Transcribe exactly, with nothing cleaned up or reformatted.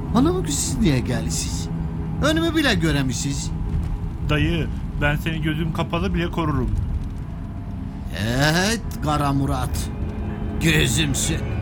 Hanımı ki siz niye gelmişsiniz? Önümü bile göremişsiniz. Dayı, ben seni gözüm kapalı bile korurum. Evet Kara Murat. Gözümsün.